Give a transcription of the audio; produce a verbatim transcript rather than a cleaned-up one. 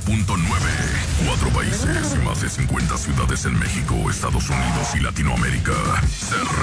punto nueve. Cuatro países y más de cincuenta ciudades en México, Estados Unidos y Latinoamérica. Se